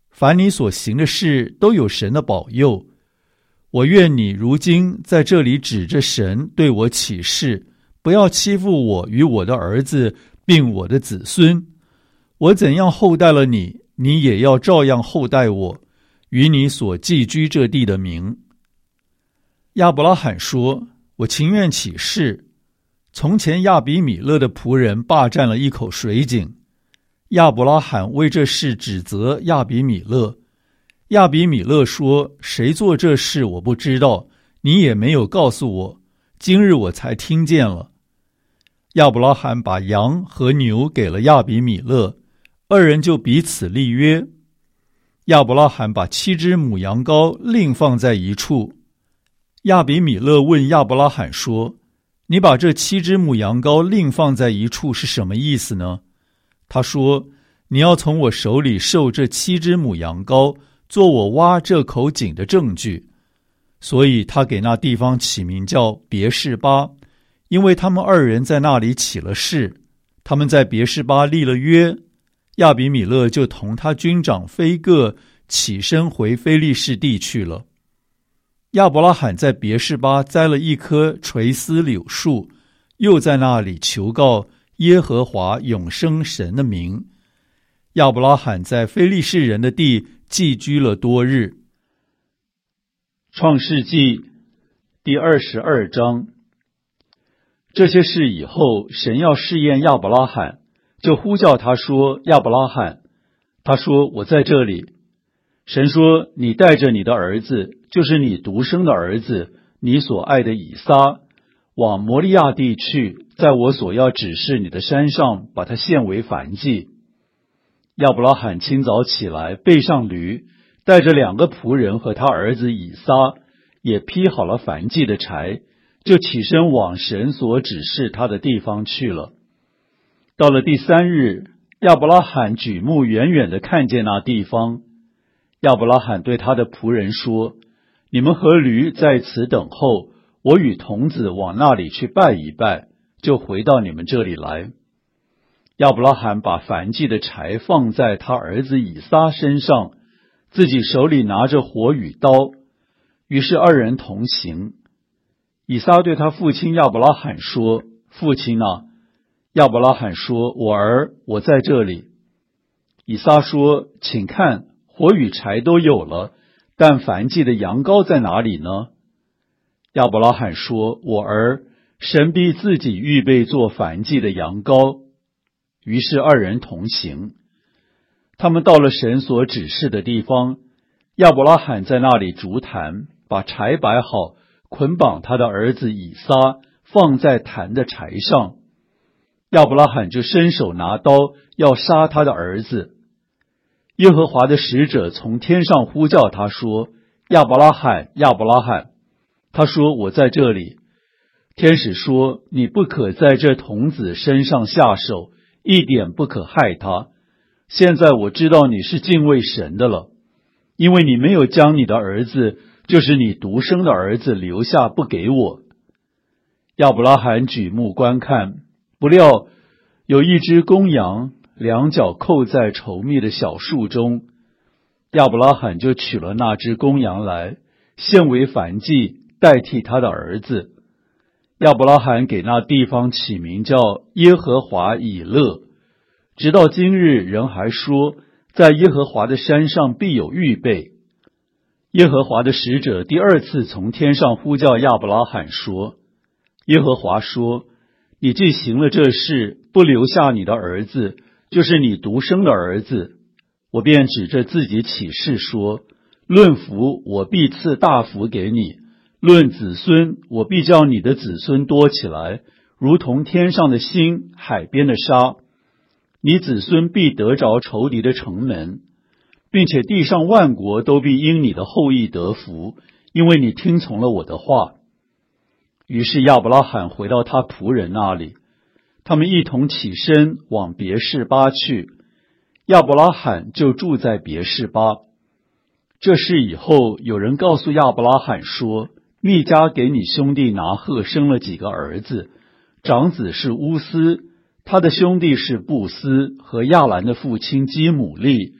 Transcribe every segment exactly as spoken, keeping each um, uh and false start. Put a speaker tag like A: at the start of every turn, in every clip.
A: 凡你所行的事都有神的保佑。我愿你如今在这里指着神对我起誓，不要欺负我与我的儿子并我的子孙。我怎样厚待了你，你也要照样厚待我，与你所寄居这地的民。亚伯拉罕说，我情愿起誓。从前亚比米勒的仆人霸占了一口水井，亚伯拉罕为这事指责亚比米勒。亚比米勒说，谁做这事我不知道，你也没有告诉我，今日我才听见了。亚伯拉罕把羊和牛给了亚比米勒，二人就彼此立约。亚伯拉罕把七只母羊羔另放在一处。亚比米勒问亚伯拉罕说，你把这七只母羊羔另放在一处是什么意思呢？他说，你要从我手里受这七只母羊羔，做我挖这口井的证据。所以他给那地方起名叫别是巴，因为他们二人在那里起了誓。他们在别是巴立了约，亚比米勒就同他军长非各起身回非利士地去了。亚伯拉罕在别是巴栽了一棵垂丝柳树，又在那里求告耶和华永生神的名。亚伯拉罕在非利士人的地寄居了多日。创世纪第二十二章。这些事以后，神要试验亚伯拉罕，就呼叫他说，亚伯拉罕。他说，我在这里。神说，你带着你的儿子，就是你独生的儿子，你所爱的以撒，往摩利亚地去，在我所要指示你的山上，把它献为燔祭。亚伯拉罕清早起来，背上驴，带着两个仆人和他儿子以撒，也劈好了燔祭的柴，就起身往神所指示他的地方去了。到了第三日，亚伯拉罕举目远远地看见那地方。亚伯拉罕对他的仆人说，你们和驴在此等候，我与童子往那里去拜一拜，就回到你们这里来。亚伯拉罕把燔祭的柴放在他儿子以撒身上，自己手里拿着火与刀，于是二人同行。以撒对他父亲亚伯拉罕说，父亲啊。亚伯拉罕说，我儿，我在这里。以撒说，请看，火与柴都有了，但燔祭的羊羔在哪里呢？亚伯拉罕说，我儿，神必自己预备做燔祭的羊羔。于是二人同行。他们到了神所指示的地方，亚伯拉罕在那里筑坛，把柴摆好，捆绑他的儿子以撒，放在坛的柴上。亚伯拉罕就伸手拿刀，要杀他的儿子。耶和华的使者从天上呼叫他说，亚伯拉罕，亚伯拉罕。他说，我在这里。天使说，你不可在这童子身上下手，一点不可害他。现在我知道你是敬畏神的了，因为你没有将你的儿子，就是你独生的儿子留下不给我。亚伯拉罕举目观看，不料有一只公羊，两脚扣在稠密的小树中。亚伯拉罕就取了那只公羊来，献为燔祭，代替他的儿子。亚伯拉罕给那地方起名叫耶和华以勒，直到今日人还说，在耶和华的山上必有预备。耶和华的使者第二次从天上呼叫亚伯拉罕说，耶和华说，你既行了这事，不留下你的儿子，就是你独生的儿子，我便指着自己起誓说，论福我必赐大福给你，论子孙我必叫你的子孙多起来，如同天上的星，海边的沙。你子孙必得着仇敌的城门，并且地上万国都必因你的后裔得福，因为你听从了我的话。于是亚伯拉罕回到他仆人那里，他们一同起身往别是巴去，亚伯拉罕就住在别是巴。这事以后，有人告诉亚伯拉罕说，密加给你兄弟拿鹤生了几个儿子，长子是乌斯，他的兄弟是布斯和亚兰的父亲基姆利，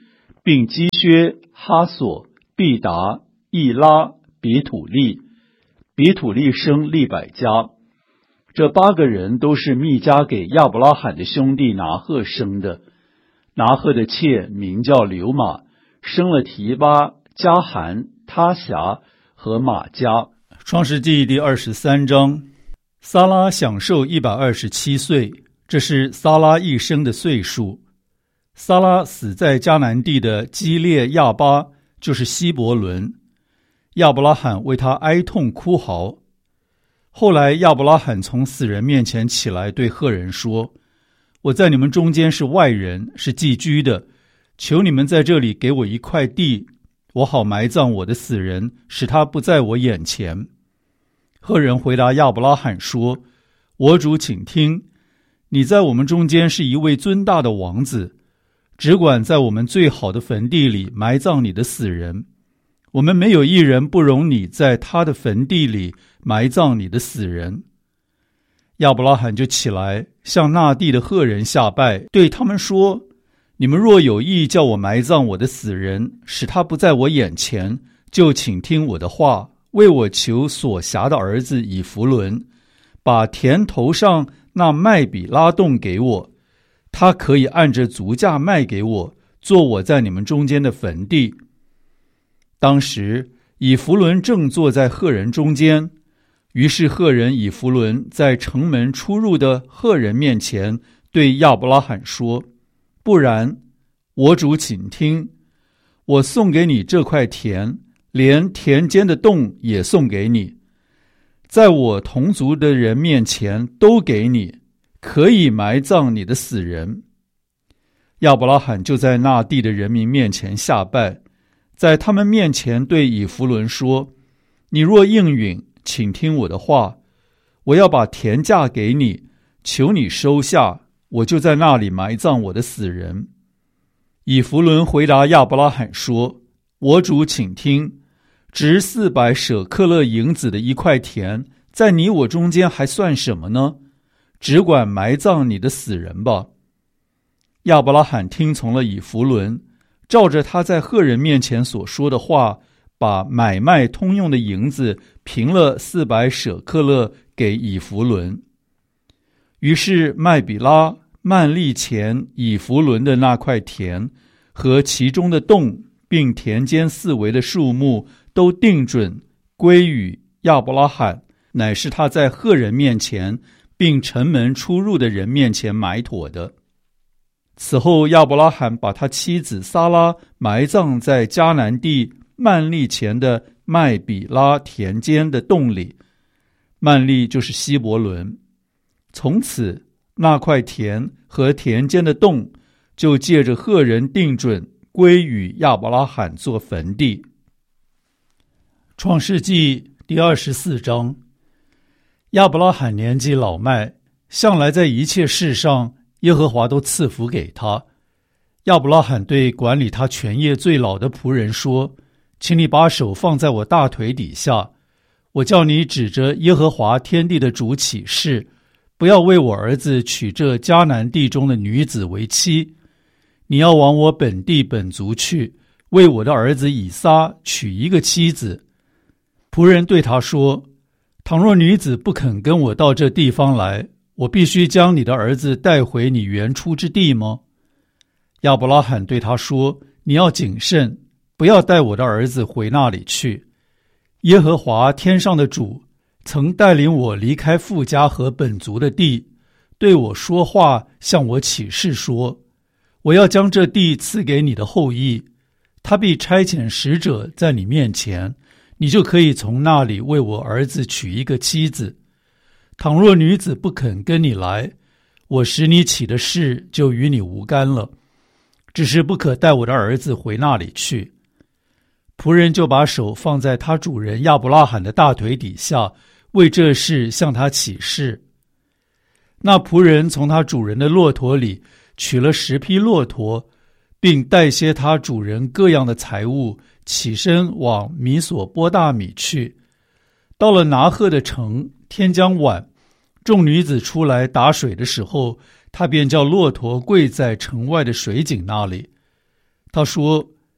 A: 并基薛、哈索、毕达、易拉、比土利。比土利生利百加。这八个人都是密迦给亚伯拉罕的兄弟拿鹤生的。拿鹤的妾名叫流玛，生了提巴、加含、他辖和玛迦。创世纪第二十三章，撒拉享受一百二十七岁，这是撒拉一生的岁数。撒拉死在迦南地的基列亚巴，就是希伯伦。亚伯拉罕为他哀痛哭嚎。后来亚伯拉罕从死人面前起来，对赫人说：我在你们中间是外人，是寄居的，求你们在这里给我一块地，我好埋葬我的死人，使他不在我眼前。赫人回答亚伯拉罕说：我主请听，你在我们中间是一位尊大的王子，只管在我们最好的坟地里埋葬你的死人，我们没有一人不容你在他的坟地里埋葬你的死人。亚伯拉罕就起来，向那地的赫人下拜，对他们说：你们若有意叫我埋葬我的死人，使他不在我眼前，就请听我的话，为我求所辖的儿子以弗伦，把田头上那麦比拉洞给我，他可以按着足价卖给我，做我在你们中间的坟地。当时以弗伦正坐在赫人中间，于是赫人以弗伦在城门出入的赫人面前对亚伯拉罕说：不然，我主请听，我送给你这块田，连田间的洞也送给你，在我同族的人面前都给你，可以埋葬你的死人。亚伯拉罕就在那地的人民面前下拜，在他们面前对以弗伦说：你若应允，请听我的话，我要把田价给你，求你收下，我就在那里埋葬我的死人。以弗伦回答亚伯拉罕说：我主请听，值四百舍克勒银子的一块田，在你我中间还算什么呢？只管埋葬你的死人吧。亚伯拉罕听从了以弗伦，照着他在赫人面前所说的话，把买卖通用的银子平了四百舍克勒给以弗伦。于是麦比拉、曼利前以弗伦的那块田和其中的洞，并田间四围的树木，都定准归与亚伯拉罕，乃是他在赫人面前并城门出入的人面前买妥的。此后亚伯拉罕把他妻子撒拉埋葬在迦南地曼利前的麦比拉田间的洞里，曼利就是希伯伦。从此那块田和田间的洞就借着赫人定准归与亚伯拉罕做坟地。创世纪第二十四章，亚伯拉罕年纪老迈，向来在一切事上耶和华都赐福给他。亚伯拉罕对管理他全业最老的仆人说：请你把手放在我大腿底下，我叫你指着耶和华天地的主起誓，不要为我儿子娶这迦南地中的女子为妻，你要往我本地本族去，为我的儿子以撒娶一个妻子。仆人对他说：倘若女子不肯跟我到这地方来，我必须将你的儿子带回你原出之地吗？亚伯拉罕对他说：你要谨慎，不要带我的儿子回那里去。耶和华天上的主曾带领我离开父家和本族的地，对我说话，向我起誓说：我要将这地赐给你的后裔，他必差遣使者在你面前，你就可以从那里为我儿子娶一个妻子。倘若女子不肯跟你来，我使你起的事就与你无干了，只是不可带我的儿子回那里去。仆人就把手放在他主人亚伯拉罕的大腿底下，为这事向他起誓。那仆人从他主人的骆驼里取了十匹骆驼，并带些他主人各样的财物，起身往米索波大米去。到了拿鹤的城，天将晚，众女子出来打水的时候，他便叫骆驼跪在城外的水井那里。他说：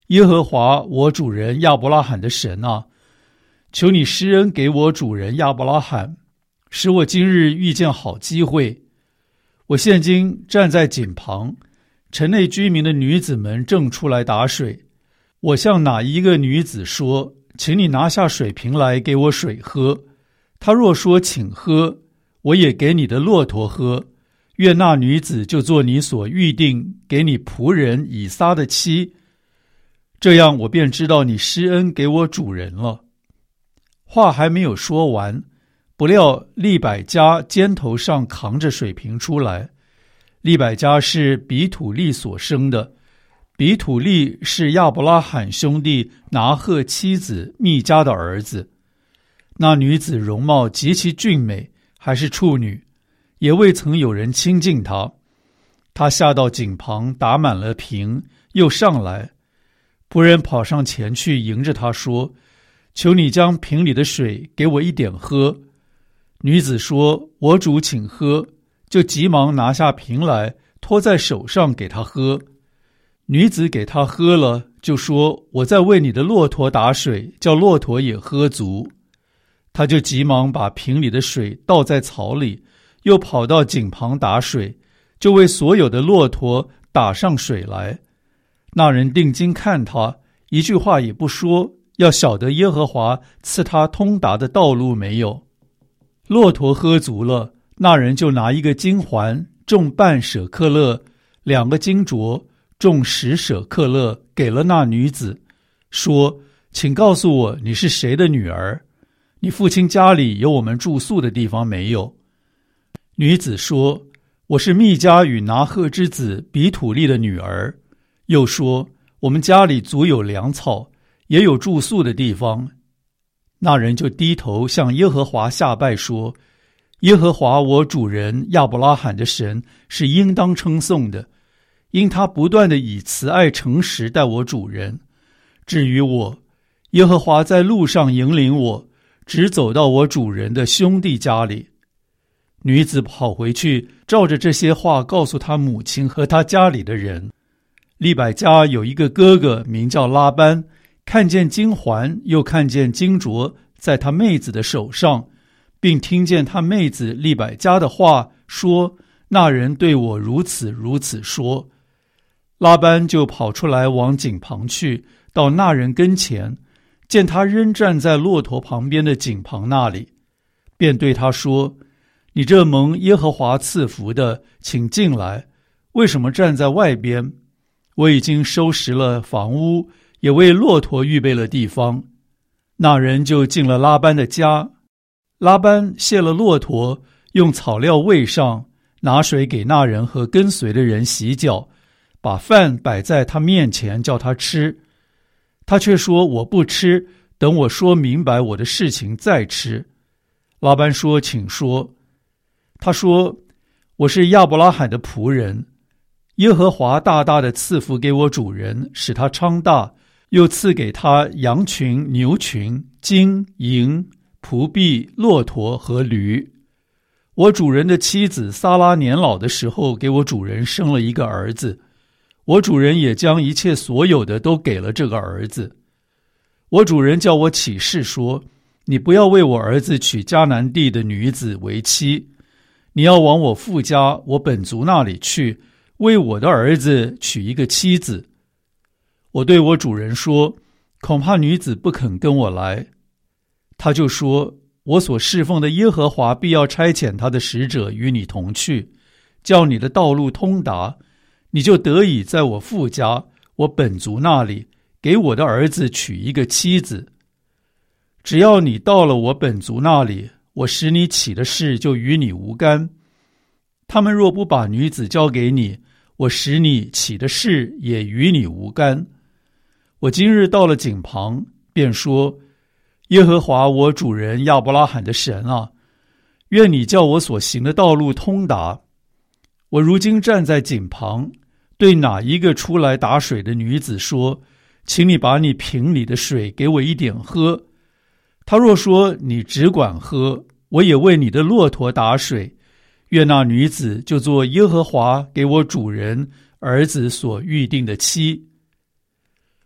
A: 耶和华我主人亚伯拉罕的神啊，求你施恩给我主人亚伯拉罕，使我今日遇见好机会。我现今站在井旁，城内居民的女子们正出来打水。我向哪一个女子说，请你拿下水瓶来给我水喝，她若说请喝，我也给你的骆驼喝，愿那女子就做你所预定给你仆人以撒的妻，这样我便知道你施恩给我主人了。话还没有说完，不料利百加肩头上扛着水瓶出来。利百加是比土利所生的，比土利是亚伯拉罕兄弟拿鹤妻子密迦的儿子。那女子容貌极其俊美，还是处女，也未曾有人亲近她。她下到井旁，打满了瓶，又上来。仆人跑上前去迎着她说，求你将瓶里的水给我一点喝。女子说，我主请喝，就急忙拿下瓶来，托在手上给他喝。女子给他喝了，就说，我在为你的骆驼打水，叫骆驼也喝足。他就急忙把瓶里的水倒在槽里，又跑到井旁打水，就为所有的骆驼打上水来。那人定睛看他，一句话也不说，要晓得耶和华赐他通达的道路没有。骆驼喝足了，那人就拿一个金环重半舍克勒，两个金镯重十舍克勒给了那女子，说，请告诉我你是谁的女儿，你父亲家里有我们住宿的地方没有？女子说，我是密迦与拿鹤之子比土利的女儿。又说，我们家里足有粮草，也有住宿的地方。那人就低头向耶和华下拜说，耶和华我主人亚伯拉罕的神是应当称颂的，因他不断地以慈爱诚实待我主人。至于我，耶和华在路上引领我，直走到我主人的兄弟家里。女子跑回去，照着这些话告诉他母亲和他家里的人。利百加有一个哥哥名叫拉班，看见金环又看见金镯在他妹子的手上，并听见他妹子利百加的话，说，那人对我如此如此说。拉班就跑出来往井旁去，到那人跟前，见他仍站在骆驼旁边的井旁那里，便对他说，你这蒙耶和华赐福的，请进来，为什么站在外边？我已经收拾了房屋，也为骆驼预备了地方。那人就进了拉班的家。拉班卸了骆驼，用草料喂上，拿水给那人和跟随的人洗脚，把饭摆在他面前叫他吃。他却说，我不吃，等我说明白我的事情再吃。拉班说，请说。他说，我是亚伯拉罕的仆人，耶和华大大的赐福给我主人，使他昌大，又赐给他羊群、牛群、金银、仆婢、骆驼和驴。我主人的妻子撒拉年老的时候，给我主人生了一个儿子，我主人也将一切所有的都给了这个儿子。我主人叫我起誓说，你不要为我儿子娶迦南地的女子为妻，你要往我父家我本族那里去，为我的儿子娶一个妻子。我对我主人说，恐怕女子不肯跟我来。他就说，我所侍奉的耶和华必要差遣他的使者与你同去，叫你的道路通达，你就得以在我父家我本族那里给我的儿子娶一个妻子。只要你到了我本族那里，我使你起的事就与你无干。他们若不把女子交给你，我使你起的事也与你无干。我今日到了井旁，便说，耶和华我主人亚伯拉罕的神啊，愿你叫我所行的道路通达。我如今站在井旁，对哪一个出来打水的女子说，请你把你瓶里的水给我一点喝。他若说，你只管喝，我也为你的骆驼打水，愿那女子就做耶和华给我主人儿子所预定的妻。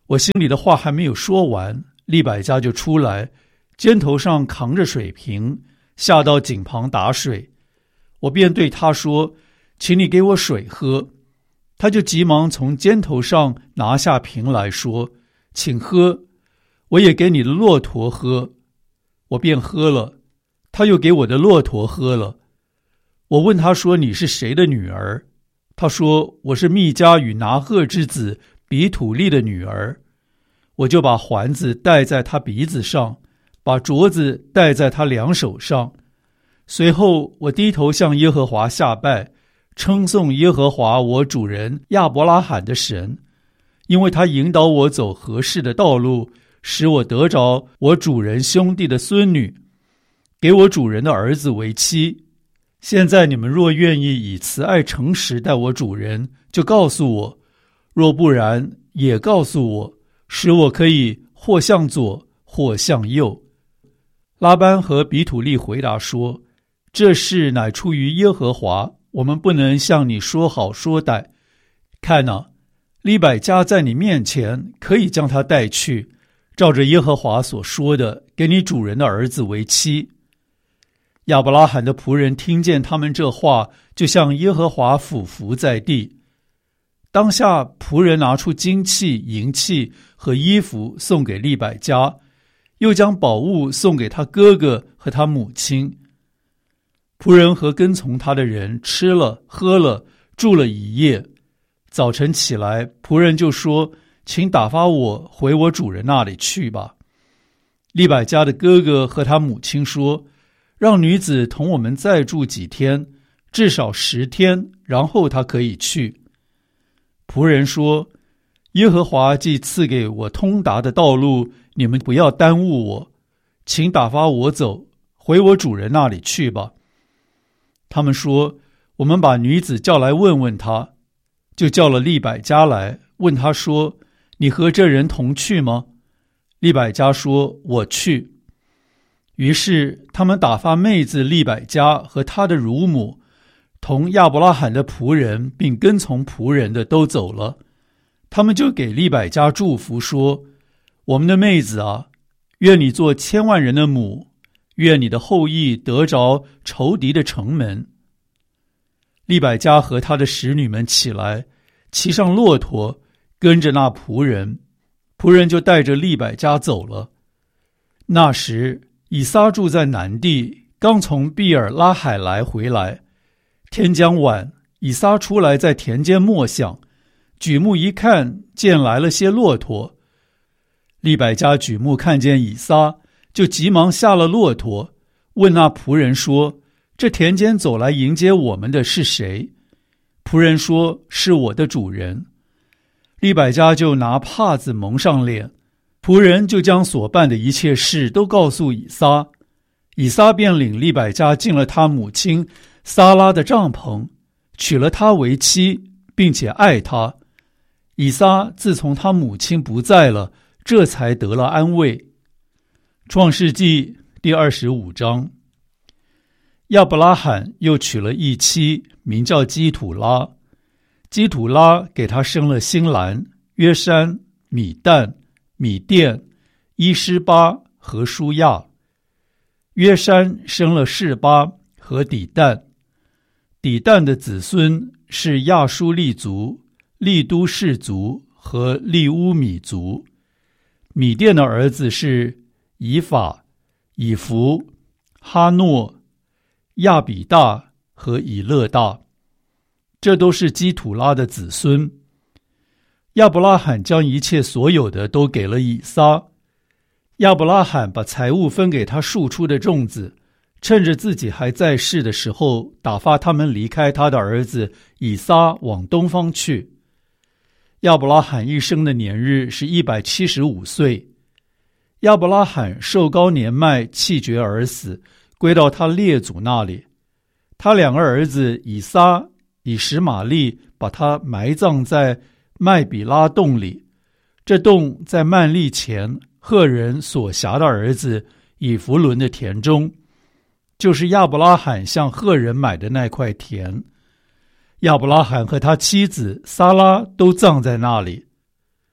A: 我心里的话还没有说完，利百加就出来，肩头上扛着水瓶，下到井旁打水。我便对他说：请你给我水喝。他就急忙从肩头上拿下瓶来说：请喝。我也给你的骆驼喝。我便喝了，他又给我的骆驼喝了。我问他说：你是谁的女儿？他说：我是密迦与拿鹤之子比土利的女儿。我就把环子戴在他鼻子上，把镯子戴在他两手上。随后我低头向耶和华下拜，称颂耶和华我主人亚伯拉罕的神，因为他引导我走合适的道路，使我得着我主人兄弟的孙女，给我主人的儿子为妻。现在你们若愿意以慈爱诚实待我主人，就告诉我；若不然，也告诉我，使我可以或向左，或向右。拉班和比土利回答说：这事乃出于耶和华，我们不能向你说好说歹。看哪，利百加在你面前，可以将他带去，照着耶和华所说的，给你主人的儿子为妻。亚伯拉罕的仆人听见他们这话，就向耶和华俯伏在地。当下仆人拿出金器、银器和衣服送给利百加，又将宝物送给他哥哥和他母亲。仆人和跟从他的人吃了喝了，住了一夜。早晨起来，仆人就说：请打发我回我主人那里去吧。利百加的哥哥和他母亲说：让女子同我们再住几天，至少十天，然后她可以去。仆人说：耶和华既赐给我通达的道路，你们不要耽误我，请打发我走，回我主人那里去吧。他们说：我们把女子叫来问问她。就叫了利百加来，问他说：你和这人同去吗？利百加说：我去。于是他们打发妹子利百加和他的乳母，同亚伯拉罕的仆人并跟从仆人的都走了。他们就给利百加祝福说：我们的妹子啊，愿你做千万人的母，愿你的后裔得着仇敌的城门。利百加和他的使女们起来，骑上骆驼，跟着那仆人，仆人就带着利百加走了。那时以撒住在南地，刚从毕尔拉海来回来。天将晚，以撒出来在田间默想，举目一看，见来了些骆驼。利百加举目看见以撒，就急忙下了骆驼，问那仆人说：这田间走来迎接我们的是谁？仆人说：是我的主人。利百加就拿帕子蒙上脸，仆人就将所办的一切事都告诉以撒。以撒便领利百加进了他母亲撒拉的帐篷，娶了她为妻，并且爱她。以撒自从他母亲不在了，这才得了安慰。创世纪第二十五章。亚伯拉罕又娶了一妻，名叫基土拉。基土拉给他生了新兰、约山、米旦、米甸、伊施巴和舒亚。约山生了示巴和底旦。底旦的子孙是亚舒利族、利都氏族和利乌米族。米甸的儿子是以法、以弗、哈诺、亚比大和以勒大，这都是基土拉的子孙。亚伯拉罕将一切所有的都给了以撒。亚伯拉罕把财物分给他庶出的众子，趁着自己还在世的时候，打发他们离开他的儿子以撒往东方去。亚伯拉罕一生的年日是一百七十五岁。亚伯拉罕寿高年迈，气绝而死，归到他列祖那里。他两个儿子以撒、以实玛利把他埋葬在麦比拉洞里，这洞在曼利前赫人所辖的儿子以弗伦的田中，就是亚伯拉罕向赫人买的那块田。亚伯拉罕和他妻子撒拉都葬在那里。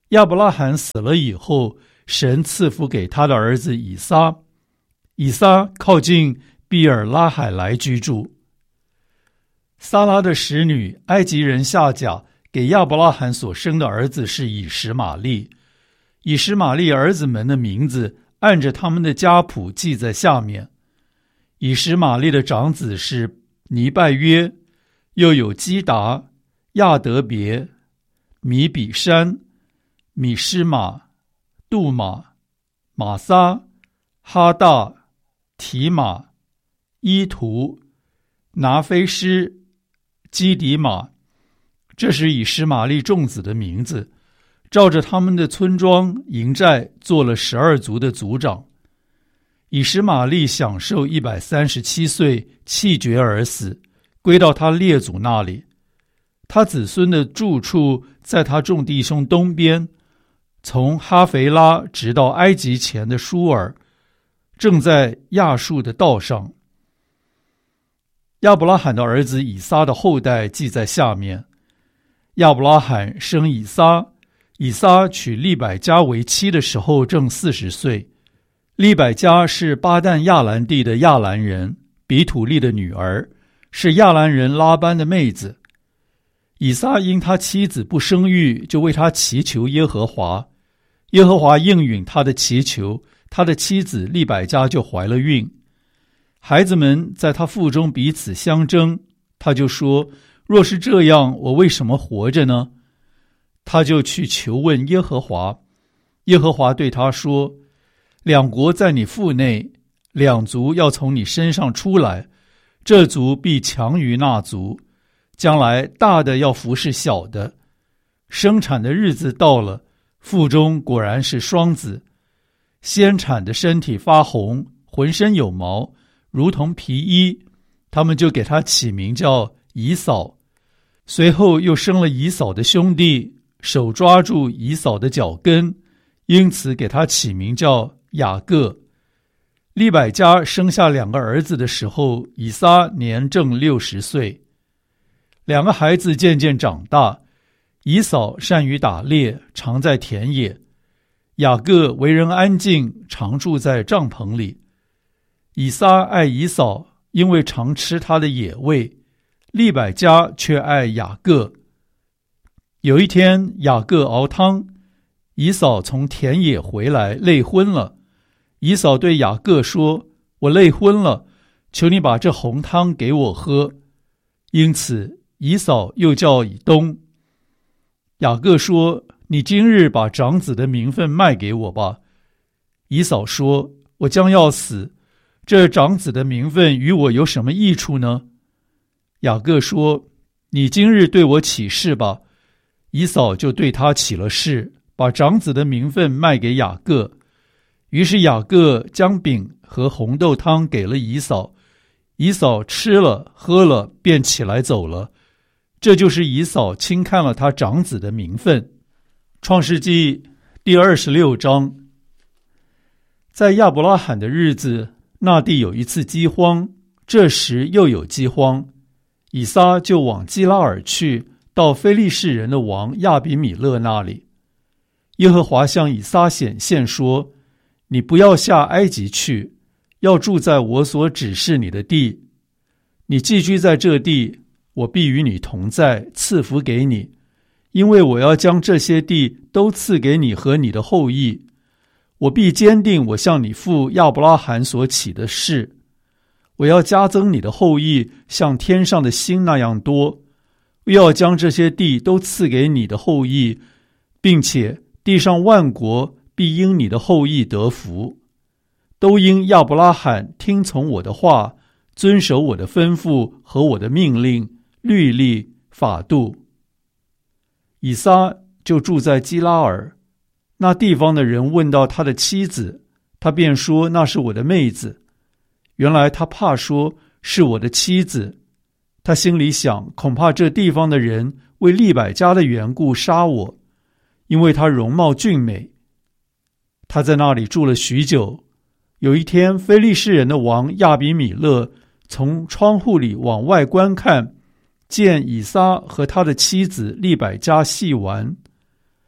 A: 亚伯拉罕死了以后，神赐福给他的儿子以撒。以撒靠近比尔拉海来居住。撒拉的使女埃及人夏甲给亚伯拉罕所生的儿子是以实玛利。以实玛利儿子们的名字按着他们的家谱记在下面。以实玛利的长子是尼拜约，又有基达、亚德别、米比山、米施玛、杜玛、玛撒、哈大、提马、伊图、拿菲施、基底马。这是以实玛利众子的名字，照着他们的村庄营寨做了十二族的族长。以实玛利享受一百三十七岁，气绝而死，归到他列祖那里。他子孙的住处在他众弟兄东边，从哈腓拉直到埃及前的舒尔，正在亚述的道上。亚伯拉罕的儿子以撒的后代记在下面。亚伯拉罕生以撒，以撒娶利百加为妻的时候正四十岁。利百加是巴旦亚兰地的亚兰人，比土利的女儿，是亚兰人拉班的妹子。以撒因他妻子不生育，就为他祈求耶和华。耶和华应允他的祈求，他的妻子利百加就怀了孕。孩子们在他腹中彼此相争，他就说，若是这样，我为什么活着呢？他就去求问耶和华。耶和华对他说，两国在你腹内，两族要从你身上出来，这族必强于那族，将来大的要服侍小的。生产的日子到了，腹中果然是双子。先产的身体发红，浑身有毛，如同皮衣，他们就给他起名叫以扫。随后又生了以扫的兄弟，手抓住以扫的脚跟，因此给他起名叫雅各。利百加生下两个儿子的时候，以撒年正六十岁。两个孩子渐渐长大，以扫善于打猎，常在田野；雅各为人安静，常住在帐篷里。以撒爱以扫，因为常吃他的野味；利百加却爱雅各。有一天，雅各熬汤，以扫从田野回来，累昏了。以扫对雅各说，我累昏了，求你把这红汤给我喝。因此以扫又叫以东。雅各说，你今日把长子的名分卖给我吧。以扫说，我将要死，这长子的名分与我有什么益处呢？雅各说，你今日对我起誓吧。以扫就对他起了誓，把长子的名分卖给雅各。于是雅各将饼和红豆汤给了以扫，以扫吃了喝了，便起来走了。这就是以扫轻看了他长子的名分。创世纪第二十六章。在亚伯拉罕的日子，那地有一次饥荒，这时又有饥荒，以撒就往基拉尔去，到非利士人的王亚比米勒那里。耶和华向以撒显现说，你不要下埃及去，要住在我所指示你的地。你寄居在这地，我必与你同在，赐福给你，因为我要将这些地都赐给你和你的后裔。我必坚定我向你父亚伯拉罕所起的誓，我要加增你的后裔，像天上的星那样多，又要将这些地都赐给你的后裔，并且地上万国必因你的后裔得福，都因亚伯拉罕听从我的话，遵守我的吩咐和我的命令、律例、法度。以撒就住在基拉尔，那地方的人问到他的妻子，他便说那是我的妹子。原来他怕说是我的妻子，他心里想，恐怕这地方的人为利百加的缘故杀我，因为她容貌俊美。他在那里住了许久。有一天，非利士人的王亚比米勒从窗户里往外观看，见以撒和他的妻子利百加戏玩。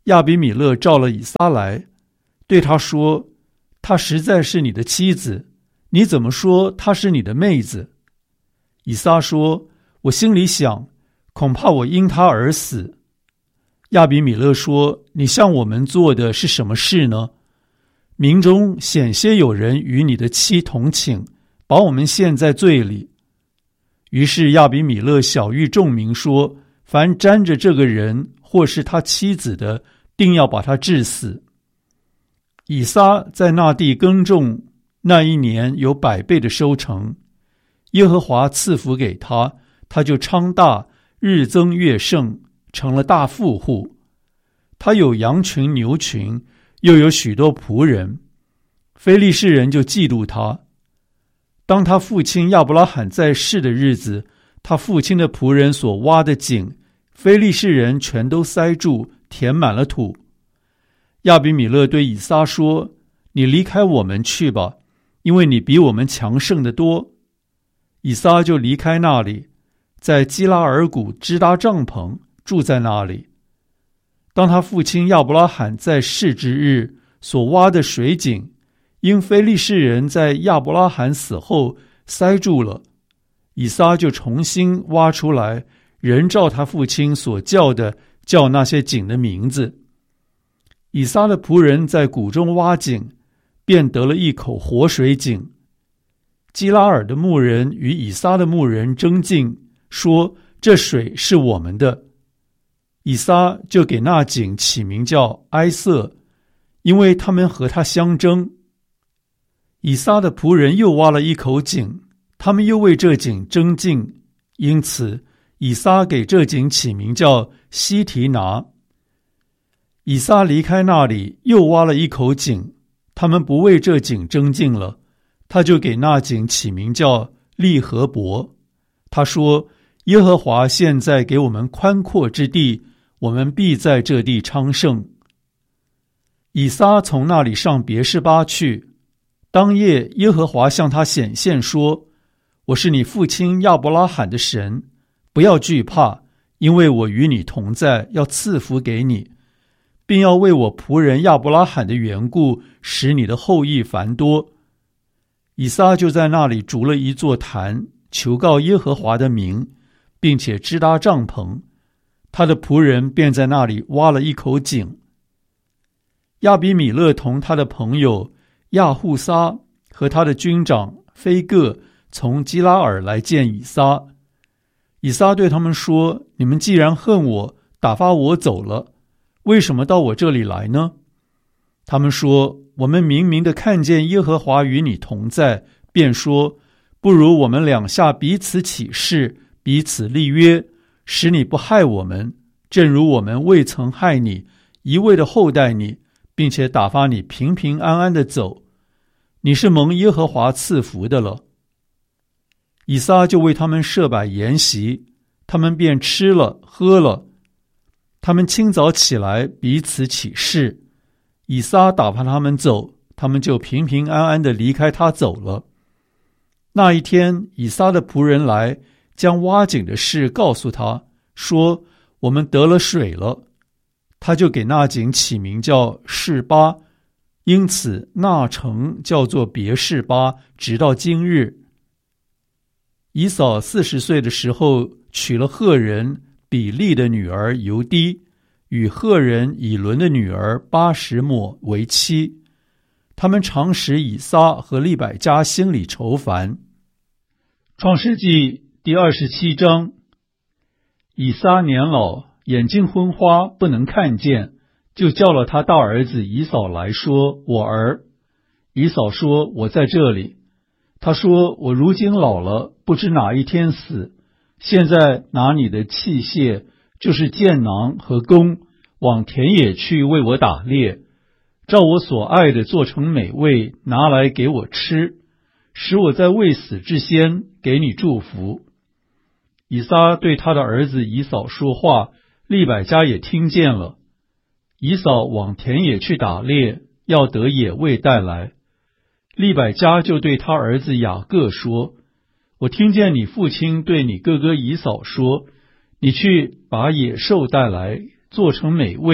A: 亚比米勒召了以撒来，对他说：她实在是你的妻子，你怎么说她是你的妹子？以撒说：我心里想，恐怕我因她而死。亚比米勒说：你向我们做的是什么事呢？民中险些有人与你的妻同寝，把我们陷在罪里。于是亚比米勒晓谕众民说：凡沾着这个人或是他妻子的，定要把他治死。以撒在那地耕种，那一年有百倍的收成，耶和华赐福给他，他就昌大，日增月盛，成了大富户。他有羊群牛群，又有许多仆人。非利士人就嫉妒他。当他父亲亚伯拉罕在世的日子，他父亲的仆人所挖的井，非利士人全都塞住，填满了土。亚比米勒对以撒说：你离开我们去吧，因为你比我们强盛得多。以撒就离开那里，在基拉尔谷支搭帐篷，住在那里。当他父亲亚伯拉罕在世之日所挖的水井，因非利士人在亚伯拉罕死后塞住了，以撒就重新挖出来，仍照他父亲所叫的，叫那些井的名字。以撒的仆人在谷中挖井，便得了一口活水井。基拉尔的牧人与以撒的牧人争竞，说：这水是我们的。以撒就给那井起名叫埃瑟，因为他们和他相争。以撒的仆人又挖了一口井，他们又为这井争竞，因此以撒给这井起名叫西提拿。以撒离开那里，又挖了一口井，他们不为这井争竞了，他就给那井起名叫利和伯。他说：耶和华现在给我们宽阔之地，我们必在这地昌盛。以撒从那里上别是巴去，当夜耶和华向他显现说：我是你父亲亚伯拉罕的神，不要惧怕，因为我与你同在，要赐福给你，并要为我仆人亚伯拉罕的缘故，使你的后裔繁多。以撒就在那里筑了一座坛，求告耶和华的名，并且支搭帐篷。他的仆人便在那里挖了一口井。亚比米勒同他的朋友亚户撒和他的军长菲各从基拉尔来见以撒。以撒对他们说：你们既然恨我，打发我走了，为什么到我这里来呢？他们说：我们明明的看见耶和华与你同在，便说：不如我们两下彼此起誓，彼此立约，使你不害我们，正如我们未曾害你，一味的厚待你，并且打发你平平安安的走。你是蒙耶和华赐福的了。以撒就为他们设摆筵席，他们便吃了喝了。他们清早起来，彼此起誓。以撒打发他们走，他们就平平安安地离开他走了。那一天，以撒的仆人来，将挖井的事告诉他，说：我们得了水了。他就给那井起名叫示巴，因此那城叫做别示巴，直到今日。以扫四十岁的时候，娶了赫人比利的女儿犹低，与赫人以伦的女儿巴什抹为妻。他们常使以撒和利百加心里愁烦。创世纪第二十七章。以撒年老，眼睛昏花，不能看见，就叫了他大儿子以扫来说：我儿。以扫说：我在这里。他说：我如今老了，不知哪一天死，现在拿你的器械，就是箭囊和弓，往田野去为我打猎，照我所爱的做成美味，拿来给我吃，使我在未死之先给你祝福。以撒对他的儿子以扫说话，利百加也听见了。以扫往田野去打猎，要得野味带来。利百加就对他儿子雅各说：我听见你父亲对你哥哥以扫说，你去把野兽带来，做成美味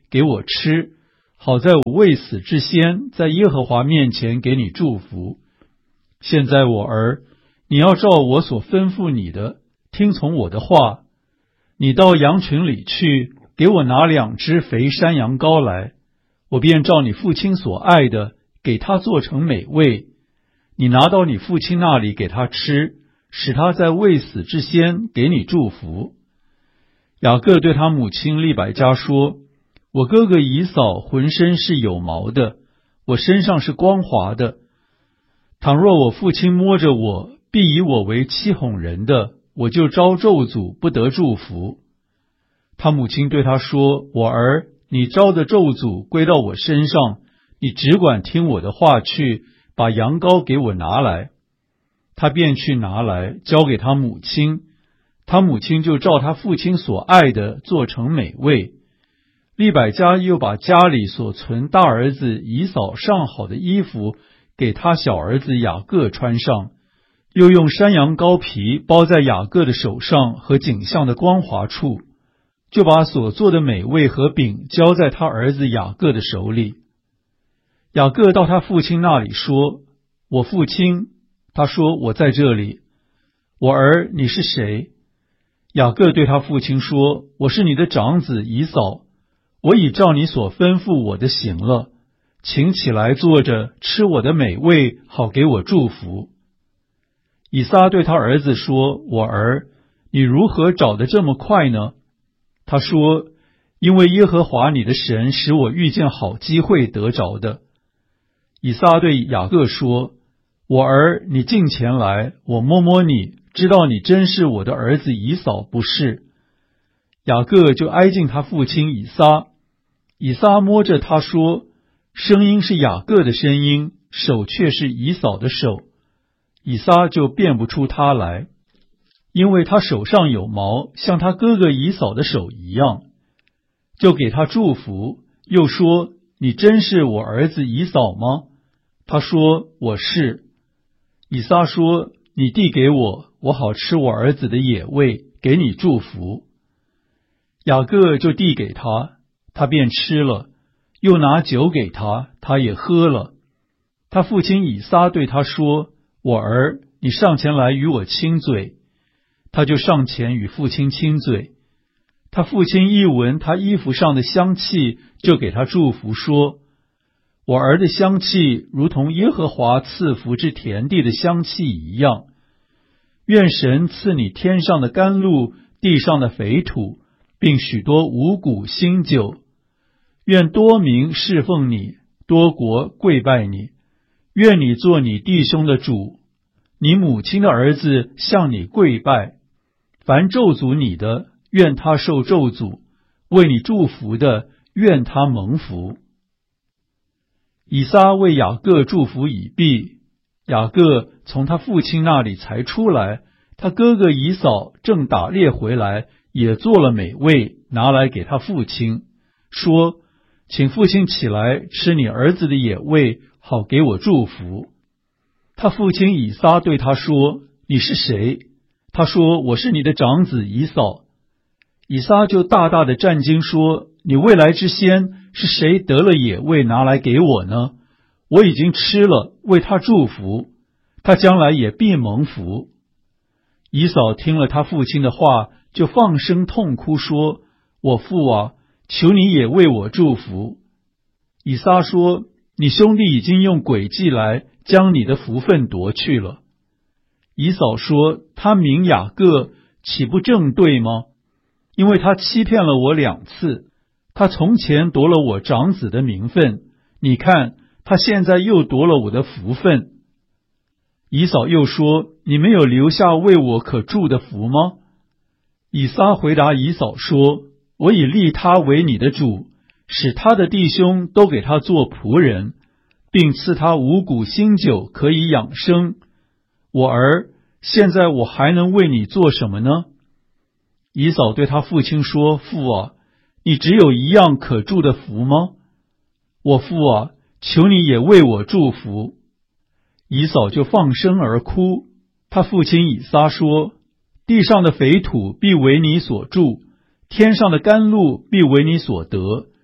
A: 给我吃，好在我未死之先，在耶和华面前给你祝福。现在我儿，你要照我所吩咐你的，听从我的话。你到羊群里去，给我拿两只肥山羊羔来，我便照你父亲所爱的，给他做成美味。你拿到你父亲那里给他吃，使他在未死之先给你祝福。雅各对他母亲利百加说，我哥哥以扫浑身是有毛的，我身上是光滑的。倘若我父亲摸着我，必以我为欺哄人的，我就招咒诅，不得祝福。他母亲对他说，我儿，你招的咒诅归到我身上，你只管听我的话去，把羊羔给我拿来。他便去拿来，交给他母亲。他母亲就照他父亲所爱的做成美味。利百加又把家里所存大儿子以扫上好的衣服给他小儿子雅各穿上，又用山羊羔皮包在雅各的手上和颈项的光滑处，就把所做的美味和饼交在他儿子雅各的手里。雅各到他父亲那里说，我父亲。他说，我在这里。我儿，你是谁？雅各对他父亲说，我是你的长子以扫，我已照你所吩咐我的行了，请起来坐着吃我的美味，好给我祝福。以撒对他儿子说，我儿，你如何找得这么快呢？他说，因为耶和华你的神使我遇见好机会得着的。以撒对雅各说，我儿，你近前来，我摸摸你，知道你真是我的儿子以扫，不是？雅各就挨近他父亲以撒，以撒摸着他说，声音是雅各的声音，手却是以扫的手。以撒就辨不出他来，因为他手上有毛，像他哥哥以扫的手一样。就给他祝福，又说，你真是我儿子以扫吗？他说，我是。以撒说，你递给我，我好吃我儿子的野味，给你祝福。雅各就递给他，他便吃了，又拿酒给他，他也喝了。他父亲以撒对他说，我儿，你上前来与我亲嘴。他就上前与父亲亲嘴。他父亲一闻他衣服上的香气，就给他祝福说，我儿的香气如同耶和华赐福之田地的香气一样。愿神赐你天上的甘露，地上的肥土，并许多五谷新酒。愿多民侍奉你，多国跪拜你。愿你做你弟兄的主，你母亲的儿子向你跪拜。凡咒诅你的，愿他受咒诅；为你祝福的，愿他蒙福。以撒为雅各祝福已毕，雅各从他父亲那里才出来，他哥哥以扫正打猎回来，也做了美味，拿来给他父亲，说，请父亲起来吃你儿子的野味，好给我祝福。他父亲以撒对他说，你是谁？他说，我是你的长子以扫。以撒就大大的战惊说，你未来之先是谁得了野味拿来给我呢？我已经吃了，为他祝福，他将来也必蒙福。以扫听了他父亲的话，就放声痛哭说，我父啊，求你也为我祝福。以撒说，你兄弟已经用诡计来将你的福分夺去了。以扫说，他名雅各，岂不正对吗？因为他欺骗了我两次，他从前夺了我长子的名分，你看他现在又夺了我的福分。以扫又说，你没有留下为我可祝的福吗？以撒回答以扫说，我已立他为你的主，使他的弟兄都给他做仆人，并赐他五谷新酒可以养生。我儿，现在我还能为你做什么呢？以扫对他父亲说，父啊，你只有一样可祝的福吗？我父啊，求你也为我祝福。以扫就放声而哭。他父亲以撒说，地上的肥土必为你所住，天上的甘露必为你所得。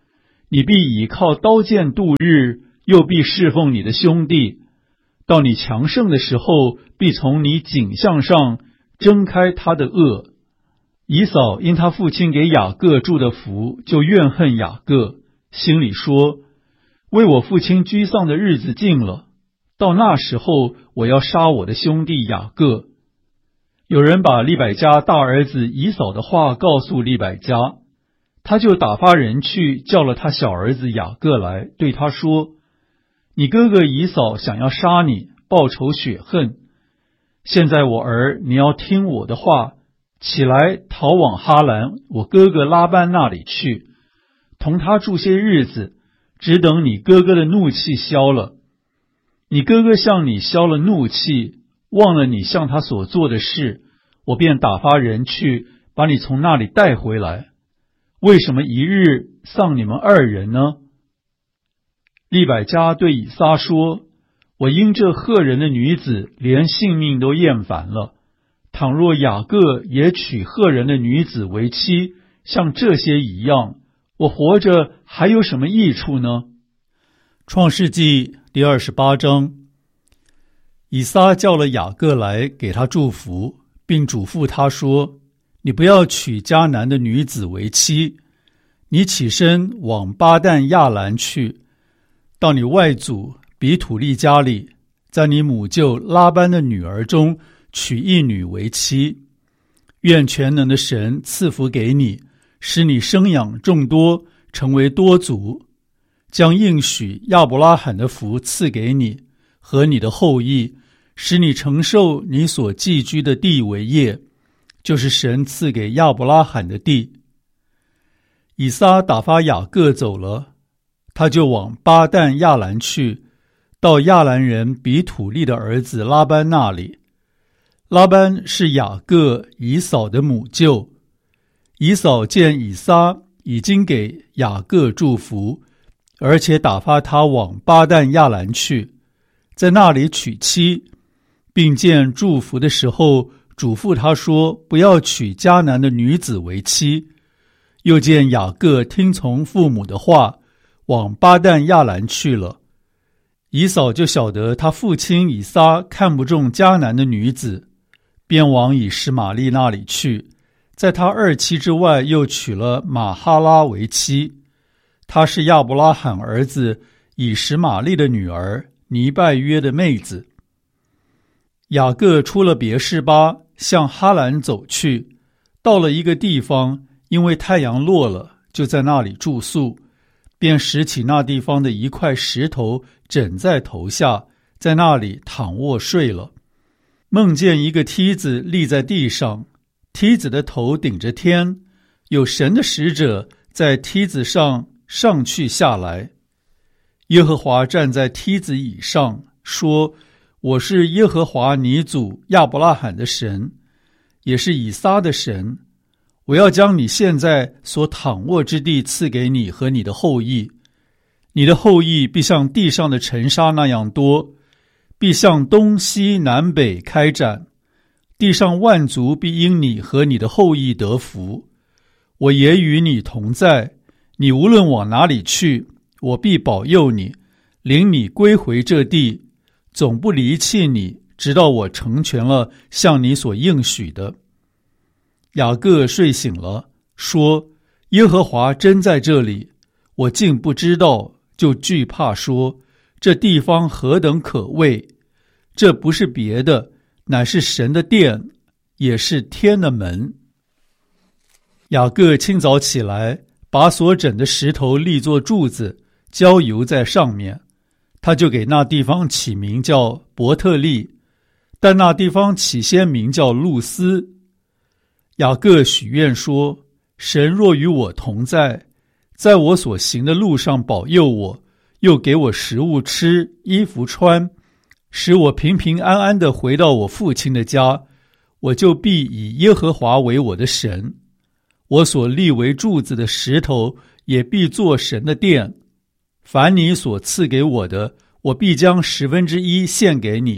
A: 你必倚靠刀剑度日，又必侍奉你的兄弟。到你强盛的时候，必从你颈项上挣开他的轭。以扫因他父亲给雅各祝的福，就怨恨雅各，心里说：为我父亲居丧的日子近了，到那时候我要杀我的兄弟雅各。有人把利百加大儿子以扫的话告诉利百加，他就打发人去叫了他小儿子雅各来，对他说：你哥哥以扫想要杀你，报仇雪恨。现在我儿，你要听我的话，起来逃往哈兰我哥哥拉班那里去，同他住些日子，只等你哥哥的怒气消了。你哥哥向你消了怒气，忘了你向他所做的事，我便打发人去把你从那里带回来。为什么一日丧你们二人呢？利百加对以撒说：我因这赫人的女子连性命都厌烦了，倘若雅各也娶赫人的女子为妻，像这些一样，我活着还有什么益处呢？创世纪第二十八章。以撒叫了雅各来，给他祝福，并嘱咐他说：你不要娶迦南的女子为妻，你起身往巴旦亚兰去，到你外祖比土利家里，在你母舅拉班的女儿中娶一女为妻。愿全能的神赐福给你，使你生养众多，成为多族，将应许亚伯拉罕的福赐给你和你的后裔，使你承受你所寄居的地为业，就是神赐给亚伯拉罕的地。以撒打发雅各走了，他就往巴旦亚兰去，到亚兰人比土利的儿子拉班那里。拉班是雅各以扫的母舅。以扫见以撒已经给雅各祝福，而且打发他往巴旦亚兰去，在那里娶妻，并见祝福的时候嘱咐他说：不要娶迦南的女子为妻。又见雅各听从父母的话，往巴旦亚兰去了。以扫就晓得他父亲以撒看不中迦南的女子，便往以实玛利那里去，在他二妻之外又娶了玛哈拉为妻。她是亚伯拉罕儿子以实玛利的女儿，尼拜约的妹子。雅各出了别是巴，向哈兰走去，到了一个地方，因为太阳落了，就在那里住宿，便拾起那地方的一块石头枕在头下，在那里躺卧睡了。梦见一个梯子立在地上，梯子的头顶着天，有神的使者在梯子上上去下来。耶和华站在梯子以上，说：我是耶和华你祖亚伯拉罕的神，也是以撒的神。我要将你现在所躺卧之地赐给你和你的后裔，你的后裔必像地上的尘沙那样多，必向东西南北开展，地上万族必因你和你的后裔得福。我也与你同在，你无论往哪里去，我必保佑你，领你归回这地，总不离弃你，直到我成全了向你所应许的。雅各睡醒了，说：耶和华真在这里，我竟不知道，就惧怕说：这地方何等可畏！这不是别的，乃是神的殿，也是天的门。雅各清早起来，把所枕的石头立作柱子，浇油在上面，他就给那地方起名叫伯特利，但那地方起先名叫路斯。雅各许愿说：神若与我同在，在我所行的路上保佑我，又给我食物吃，衣服穿，使我平平安安地回到我父亲的家，我就必以耶和华为我的神，我所立为柱子的石头也必作神的殿。凡你所赐给我的，我必将十分之一献给你。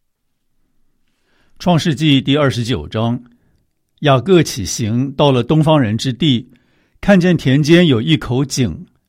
A: 创世纪第二十九章。雅各起行，到了东方人之地，看见田间有一口井，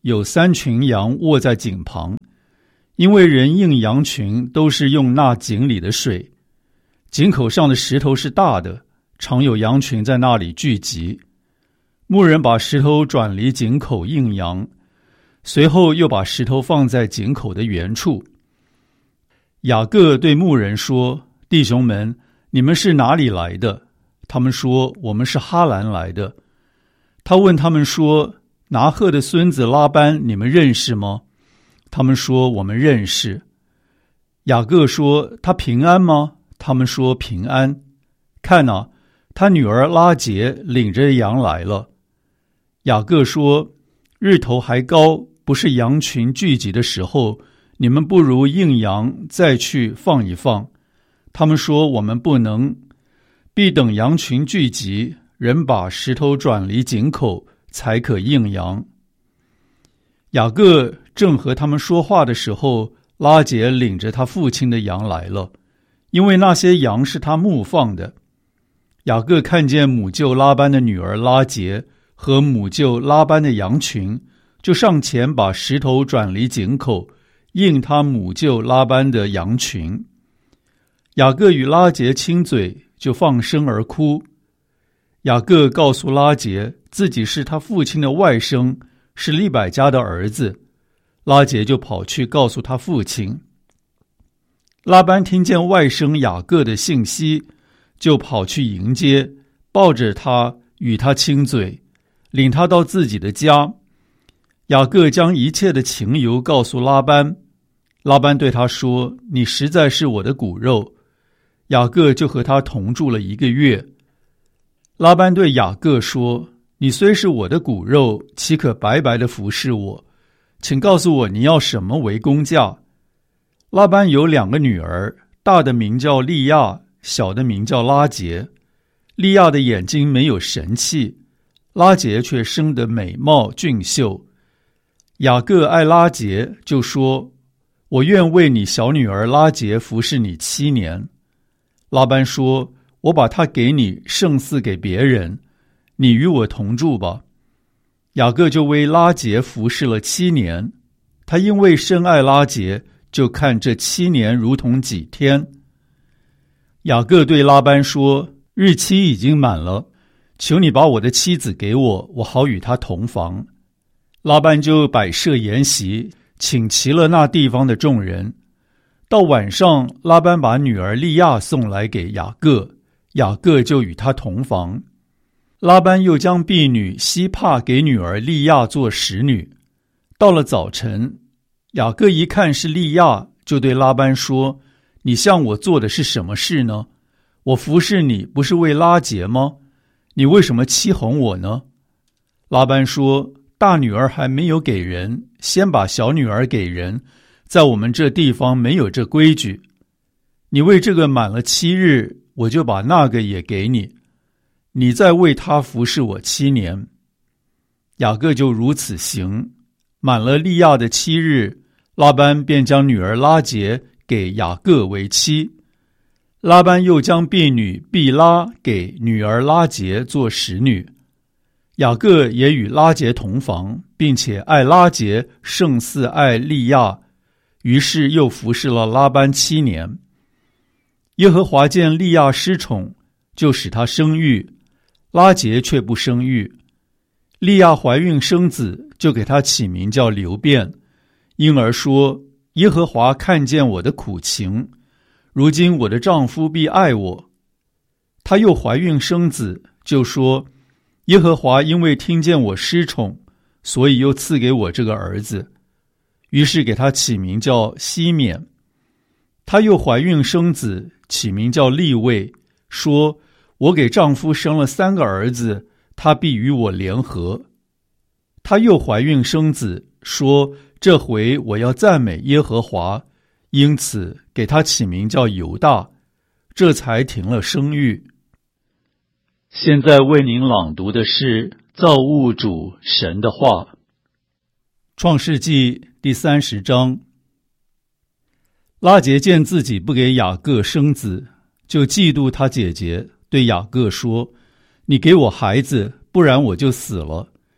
A: 有三群羊卧在井旁，因为人应羊群都是用那井里的水。井口上的石头是大的，常有羊群在那里聚集。牧人把石头转离井口应羊，随后又把石头放在井口的原处。雅各对牧人说：弟兄们，你们是哪里来的？他们说：我们是哈兰来的。他问他们说：拿鹤的孙子拉班你们认识吗？他们说：我们认识。雅各说：他平安吗？他们说：平安。看哪，他女儿拉结领着羊来了。雅各说：日头还高，不是羊群聚集的时候，你们不如应羊再去放一放。他们说：我们不能，必等羊群聚集，人把石头转离井口，才可应羊。雅各正和他们说话的时候，拉结领着他父亲的羊来了，因为那些羊是他牧放的。雅各看见母舅拉班的女儿拉结和母舅拉班的羊群，就上前把石头转离井口，应他母舅拉班的羊群。雅各与拉结亲嘴，就放声而哭。雅各告诉拉结，自己是他父亲的外甥，是利百加的儿子。拉结就跑去告诉他父亲。拉班听见外甥雅各的信息，就跑去迎接，抱着他与他亲嘴，领他到自己的家。雅各将一切的情由告诉拉班。拉班对他说：你实在是我的骨肉。雅各就和他同住了一个月。拉班对雅各说：你虽是我的骨肉，岂可白白的服侍我？请告诉我你要什么为工价？拉班有两个女儿，大的名叫利亚，小的名叫拉结。利亚的眼睛没有神气，拉结却生得美貌俊秀。雅各爱拉结，就说：我愿为你小女儿拉结服侍你七年。拉班说：我把她给你，胜似给别人，你与我同住吧。雅各就为拉结服侍了七年。他因为深爱拉结，就看这七年如同几天。雅各对拉班说：日期已经满了，求你把我的妻子给我，我好与她同房。拉班就摆设筵席，请齐了那地方的众人。到晚上，拉班把女儿利亚送来给雅各，雅各就与她同房。拉班又将婢女西帕给女儿利亚做使女。到了早晨，雅各一看是利亚，就对拉班说：你向我做的是什么事呢？我服侍你不是为拉结吗？你为什么欺哄我呢？拉班说：大女儿还没有给人，先把小女儿给人，在我们这地方没有这规矩。你为这个满了七日，我就把那个也给你，你再为他服侍我七年。雅各就如此行。满了利亚的七日，拉班便将女儿拉结给雅各为妻。拉班又将婢女毕拉给女儿拉结做使女。雅各也与拉结同房，并且爱拉结胜似爱利亚，于是又服侍了拉班七年。耶和华见利亚失宠，就使她生育，拉结却不生育。利亚怀孕生子，就给她起名叫流便，因而说：耶和华看见我的苦情，如今我的丈夫必爱我。她又怀孕生子，就说：耶和华因为听见我失宠，所以又赐给我这个儿子。于是给她起名叫西缅。她又怀孕生子，起名叫利未，说：我给丈夫生了三个儿子，他必与我联合。她又怀孕生子，说：这回我要赞美耶和华，因此给他起名叫犹大，这才停了生育。现在为您朗读的是造物主神的话。创世纪第三十章。拉结见自己不给雅各生子，就嫉妒他姐姐，对雅各说：你给我孩子，不然我就死了。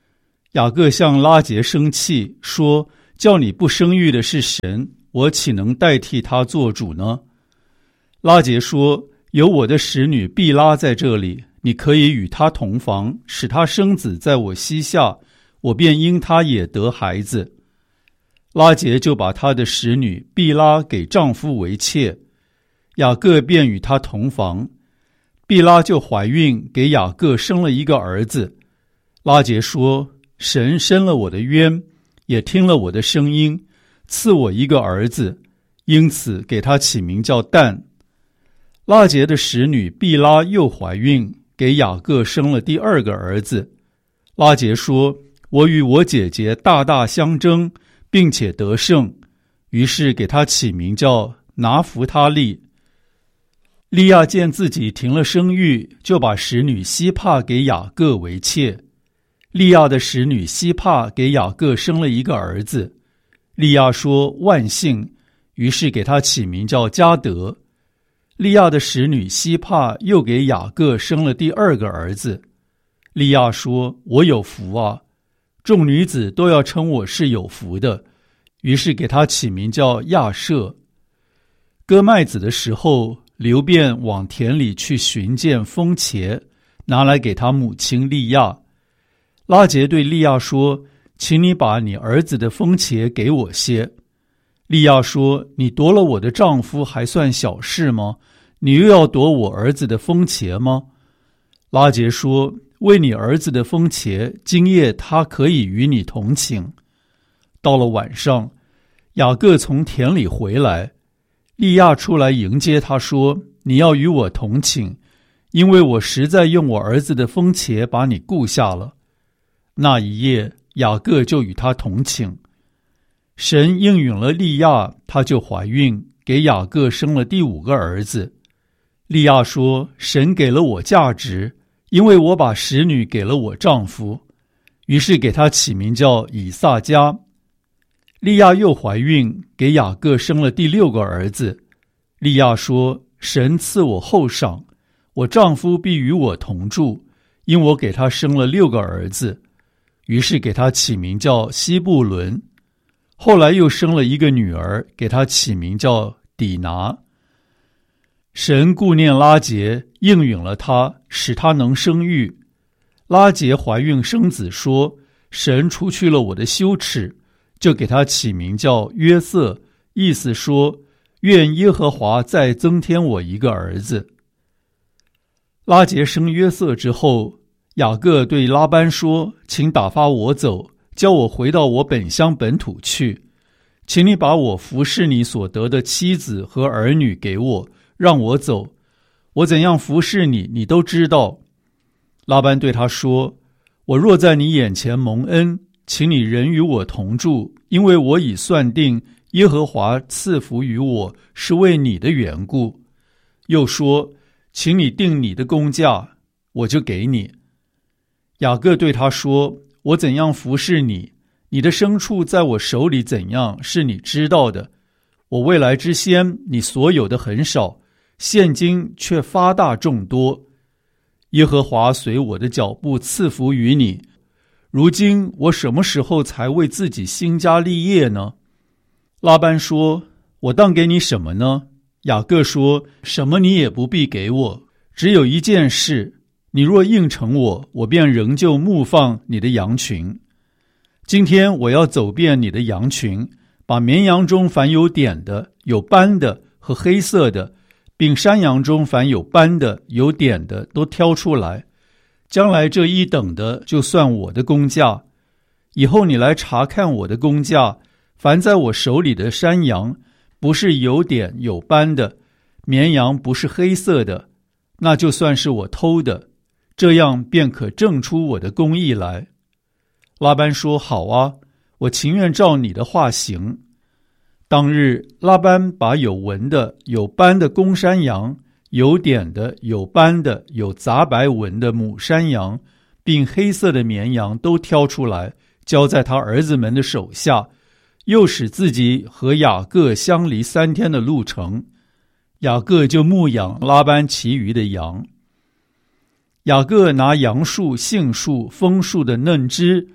A: 雅各向拉结生气，说：叫你不生育的是神，我岂能代替他做主呢？拉结说：有我的使女毕拉在这里，你可以与她同房，使她生子在我膝下，我便因她也得孩子。拉结就把她的使女毕拉给丈夫为妾，雅各便与她同房，毕拉就怀孕，给雅各生了一个儿子。拉结说：神伸了我的冤，也听了我的声音，赐我一个儿子，因此给他起名叫但。拉结的使女毕拉又怀孕，给雅各生了第二个儿子。拉结说：我与我姐姐大大相争，并且得胜，于是给他起名叫拿弗他利。利亚见自己停了生育，就把使女西帕给雅各为妾。利亚的使女西帕给雅各生了一个儿子。利亚说：万幸，于是给他起名叫迦得。利亚的使女西帕又给雅各生了第二个儿子。利亚说：我有福啊，众女子都要称我是有福的，于是给他起名叫亚舍。割麦子的时候，流便往田里去寻见风茄，拿来给他母亲利亚。拉结对利亚说：请你把你儿子的风茄给我些。利亚说：你夺了我的丈夫还算小事吗？你又要夺我儿子的风茄吗？拉结说：为你儿子的风茄，今夜他可以与你同寝。到了晚上，雅各从田里回来，利亚出来迎接他说：你要与我同寝，因为我实在用我儿子的风茄把你顾下了。那一夜，雅各就与他同寝。神应允了利亚，她就怀孕，给雅各生了第五个儿子。利亚说：神给了我价值，因为我把使女给了我丈夫，于是给他起名叫以撒迦。利亚又怀孕，给雅各生了第六个儿子。利亚说：神赐我后赏，我丈夫必与我同住，因我给他生了六个儿子，于是给他起名叫西布伦。后来又生了一个女儿，给他起名叫底拿。神顾念拉结，应允了他，使他能生育。拉结怀孕生子，说：神除去了我的羞耻，就给他起名叫约瑟，意思说：愿耶和华再增添我一个儿子。拉结生约瑟之后，雅各对拉班说：请打发我走，叫我回到我本乡本土去，请你把我服侍你所得的妻子和儿女给我，让我走，我怎样服侍你，你都知道。拉班对他说：我若在你眼前蒙恩，请你仍与我同住，因为我已算定耶和华赐福于我，是为你的缘故。又说：请你定你的工价，我就给你。雅各对他说：我怎样服侍你，你的牲畜在我手里怎样，是你知道的。我未来之先，你所有的很少，现今却发大众多。耶和华随我的脚步赐福于你。如今我什么时候才为自己兴家立业呢？拉班说：我当给你什么呢？雅各说：什么你也不必给我，只有一件事，你若应承我，我便仍旧牧放你的羊群。今天我要走遍你的羊群，把绵羊中凡有点的、有斑的和黑色的，并山羊中凡有斑的、有点的都挑出来，将来这一等的就算我的工价。以后你来查看我的工价，凡在我手里的山羊，不是有点有斑的，绵羊不是黑色的，那就算是我偷的，这样便可证出我的公义来。拉班说：好啊，我情愿照你的话行。当日，拉班把有纹的、有斑的公山羊，有点的、有斑的、有杂白纹的母山羊，并黑色的绵羊都挑出来，交在他儿子们的手下，又使自己和雅各相离三天的路程。雅各就牧养拉班其余的羊。雅各拿杨树、杏树、枫树的嫩枝，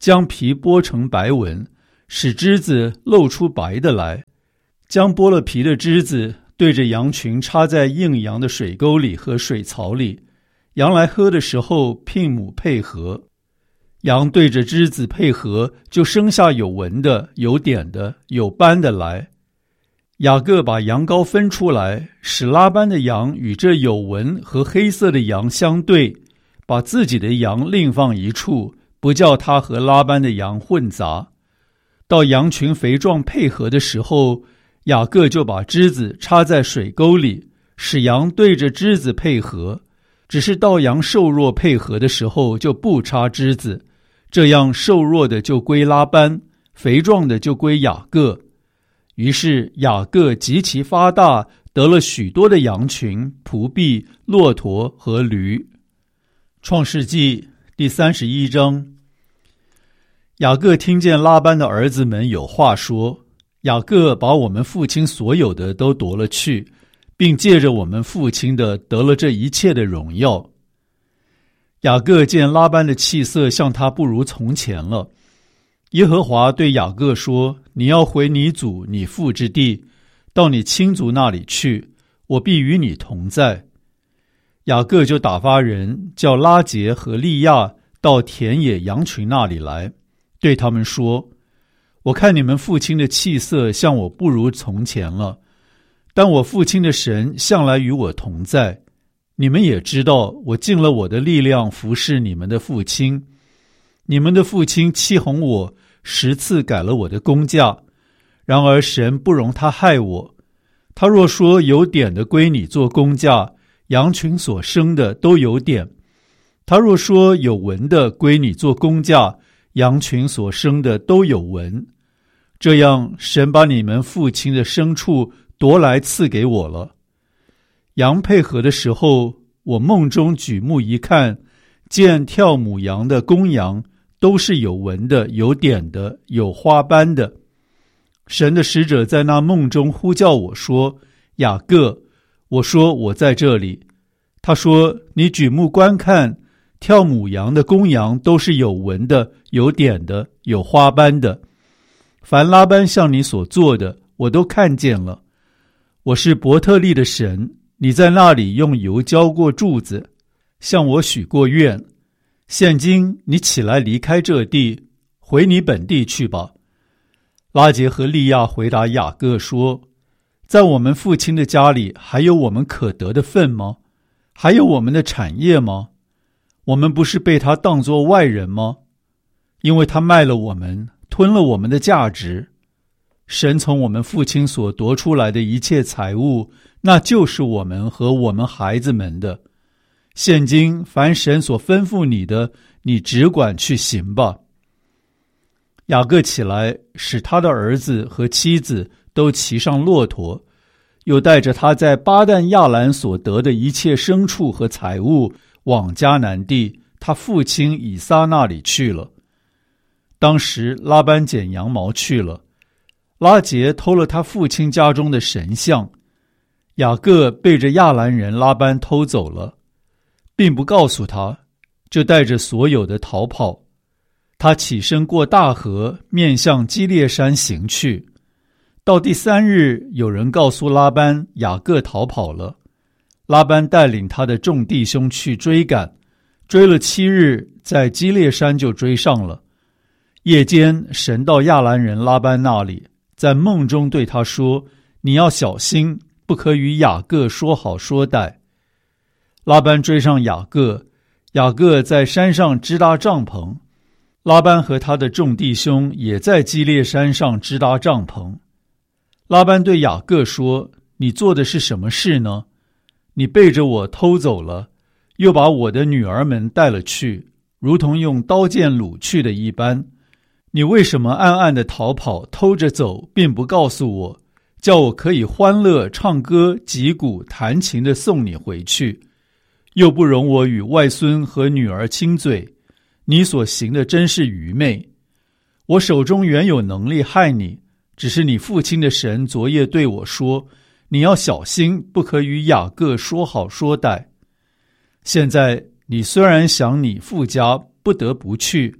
A: 将皮剥成白纹，使枝子露出白的来，将剥了皮的枝子对着羊群插在硬羊的水沟里和水槽里，羊来喝的时候牝母配合。羊对着枝子配合，就生下有纹的、有点的、有斑的来。雅各把羊羔分出来，使拉班的羊与这有纹和黑色的羊相对，把自己的羊另放一处，不叫他和拉班的羊混杂。到羊群肥壮配合的时候，雅各就把枝子插在水沟里，使羊对着枝子配合。只是到羊瘦弱配合的时候，就不插枝子，这样瘦弱的就归拉班，肥壮的就归雅各。于是雅各极其发大，得了许多的羊群、仆婢、骆驼和驴。创世纪第三十一章。雅各听见拉班的儿子们有话说，雅各把我们父亲所有的都夺了去，并借着我们父亲的得了这一切的荣耀。雅各见拉班的气色像他不如从前了。耶和华对雅各说：你要回你祖你父之地，到你亲族那里去，我必与你同在。雅各就打发人叫拉结和利亚到田野羊群那里来，对他们说：我看你们父亲的气色像我不如从前了，但我父亲的神向来与我同在。你们也知道，我尽了我的力量服侍你们的父亲。你们的父亲欺哄我，十次改了我的工价，然而神不容他害我。他若说有点的归你做工价，羊群所生的都有点；他若说有纹的归你做工价，羊群所生的都有纹。这样，神把你们父亲的牲畜夺来赐给我了。羊配合的时候，我梦中举目一看，见跳母羊的公羊都是有纹的、有点的、有花斑的。神的使者在那梦中呼叫我说：雅各。我说：我在这里。他说：你举目观看，跳母羊的公羊都是有纹的、有点的、有花斑的。凡拉班向你所做的，我都看见了。我是伯特利的神，你在那里用油浇过柱子，向我许过愿。现今你起来离开这地，回你本地去吧。拉结和利亚回答雅各说：在我们父亲的家里还有我们可得的份吗？还有我们的产业吗？我们不是被他当作外人吗？因为他卖了我们，吞了我们的价值。神从我们父亲所夺出来的一切财物，那就是我们和我们孩子们的。现今凡神所吩咐你的，你只管去行吧。雅各起来，使他的儿子和妻子都骑上骆驼，又带着他在巴旦亚兰所得的一切牲畜和财物，往迦南地他父亲以撒那里去了。当时拉班剪羊毛去了，拉结偷了他父亲家中的神像，雅各背着亚兰人拉班偷走了，并不告诉他，就带着所有的逃跑。他起身过大河，面向基列山行去。到第三日，有人告诉拉班，雅各逃跑了。拉班带领他的众弟兄去追赶，追了七日，在基列山就追上了。夜间，神到亚兰人拉班那里，在梦中对他说：你要小心，不可与雅各说好说歹。拉班追上雅各，雅各在山上支搭帐篷，拉班和他的众弟兄也在基列山上支搭帐篷。拉班对雅各说：你做的是什么事呢？你背着我偷走了，又把我的女儿们带了去，如同用刀剑掳去的一般。你为什么暗暗地逃跑，偷着走，并不告诉我，叫我可以欢乐唱歌击鼓弹琴地送你回去，又不容我与外孙和女儿亲嘴？你所行的真是愚昧。我手中原有能力害你，只是你父亲的神昨夜对我说：你要小心，不可与雅各说好说歹。现在你虽然想你父家，不得不去，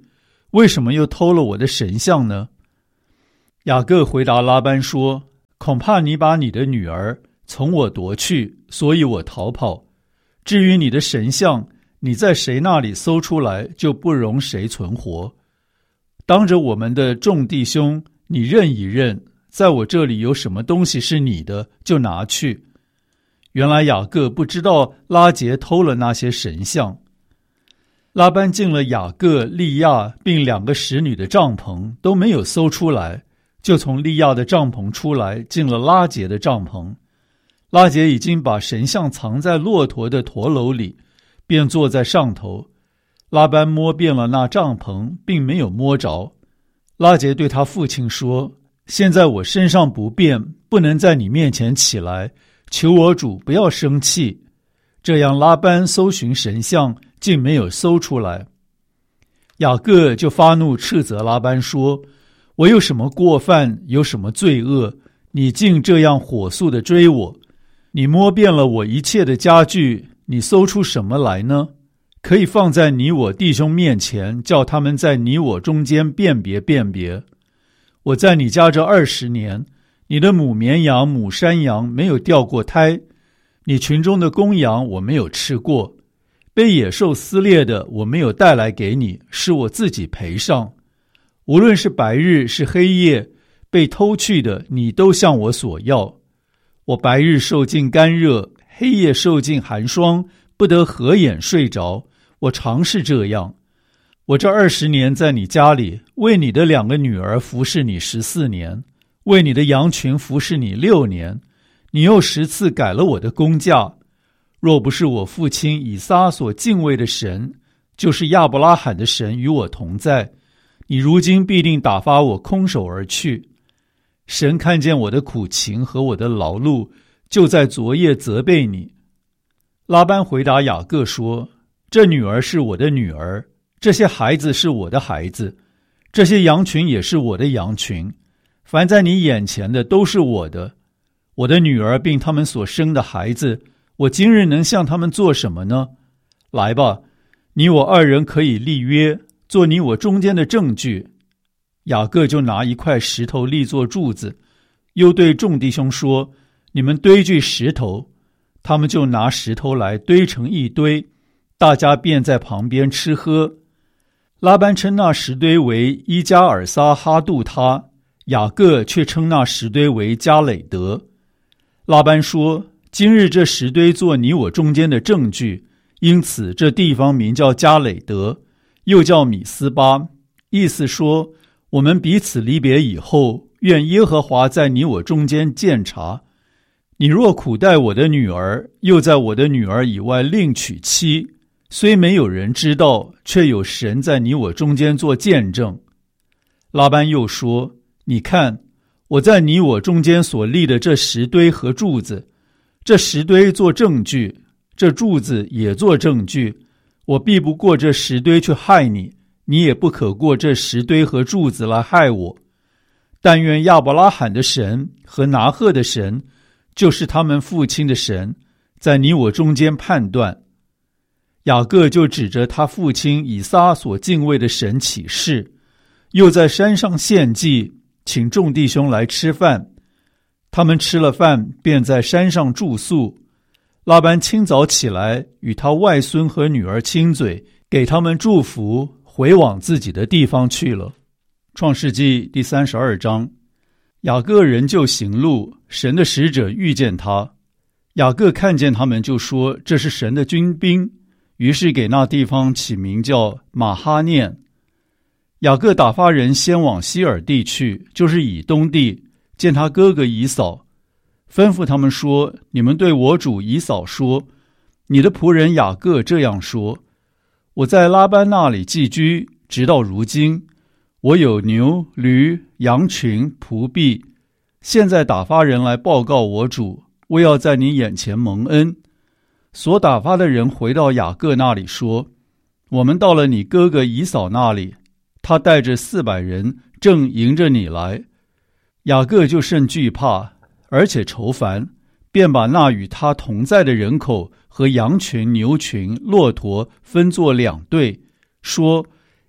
A: 为什么又偷了我的神像呢？”雅各回答拉班说：“恐怕你把你的女儿从我夺去，所以我逃跑。至于你的神像，你在谁那里搜出来，就不容谁存活。当着我们的众弟兄，你认一认，在我这里有什么东西是你的，就拿去。”原来雅各不知道拉结偷了那些神像。拉班进了雅各、利亚并两个使女的帐篷，都没有搜出来，就从利亚的帐篷出来，进了拉结的帐篷。拉结已经把神像藏在骆驼的驼楼里，便坐在上头。拉班摸遍了那帐篷，并没有摸着。拉结对他父亲说：“现在我身上不便，不能在你面前起来，求我主不要生气。”这样拉班搜寻神像，竟没有搜出来。雅各就发怒斥责拉班说：“我有什么过犯，有什么罪恶，你竟这样火速地追我？你摸遍了我一切的家具，你搜出什么来呢？可以放在你我弟兄面前，叫他们在你我中间辨别辨别。我在你家这二十年，你的母绵羊、母山羊没有掉过胎，你群中的公羊我没有吃过，被野兽撕裂的我没有带来给你，是我自己赔上。无论是白日是黑夜，被偷去的你都向我索要。我白日受尽干热，黑夜受尽寒霜，不得合眼睡着，我常是这样。我这二十年在你家里，为你的两个女儿服侍你十四年，为你的羊群服侍你六年，你又十次改了我的工价。若不是我父亲以撒所敬畏的神，就是亚伯拉罕的神与我同在，你如今必定打发我空手而去。神看见我的苦情和我的劳碌，就在昨夜责备你。”拉班回答雅各说：“这女儿是我的女儿，这些孩子是我的孩子，这些羊群也是我的羊群，凡在你眼前的都是我的。我的女儿并他们所生的孩子，我今日能向他们做什么呢？来吧，你我二人可以立约，做你我中间的证据。”雅各就拿一块石头立作柱子，又对众弟兄说：“你们堆聚石头。”他们就拿石头来堆成一堆，大家便在旁边吃喝。拉班称那石堆为伊加尔撒哈杜他，雅各却称那石堆为加累德。拉班说：“今日这石堆做你我中间的证据，因此这地方名叫加累德，又叫米斯巴，意思说，我们彼此离别以后，愿耶和华在你我中间鉴察。你若苦待我的女儿，又在我的女儿以外另娶妻，虽没有人知道，却有神在你我中间做见证。”拉班又说：“你看，我在你我中间所立的这石堆和柱子，这石堆做证据，这柱子也做证据。我必不过这石堆去害你，你也不可过这石堆和柱子来害我。但愿亚伯拉罕的神和拿鹤的神，就是他们父亲的神，在你我中间判断。”雅各就指着他父亲以撒所敬畏的神起誓，又在山上献祭，请众弟兄来吃饭。他们吃了饭，便在山上住宿。拉班清早起来，与他外孙和女儿亲嘴，给他们祝福，回往自己的地方去了。创世纪第三十二章。雅各仍旧行路，神的使者遇见他。雅各看见他们，就说：“这是神的军兵。”于是给那地方起名叫马哈念。雅各打发人先往西珥地去，就是以东地，见他哥哥以扫，吩咐他们说：“你们对我主以扫说，你的仆人雅各这样说：我在拉班那里寄居，直到如今。我有牛、驴、羊群、仆婢，现在打发人来报告我主，我要在你眼前蒙恩。”所打发的人回到雅各那里说：“我们到了你哥哥以扫那里，他带着四百人，正迎着你来。”雅各就甚惧怕，而且愁烦，便把那与他同在的人口和羊群、牛群、骆驼分作两队，说：“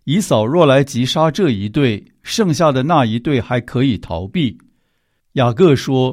A: 以扫若来击杀这一队，剩下的那一队还可以逃避。雅各说：